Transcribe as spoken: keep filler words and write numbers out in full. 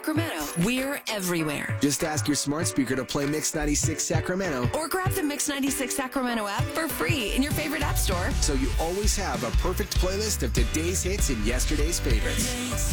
Sacramento. We're everywhere. Just ask your smart speaker to play Mix ninety-six Sacramento. Or grab the Mix ninety-six Sacramento app for free in your favorite app store. So you always have a perfect playlist of today's hits and yesterday's favorites.